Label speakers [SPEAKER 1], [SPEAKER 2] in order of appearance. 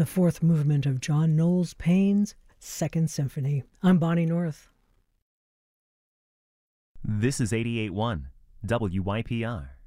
[SPEAKER 1] the fourth movement of John Knowles Payne's Second Symphony. I'm Bonnie North.
[SPEAKER 2] This is 88.1 WYPR.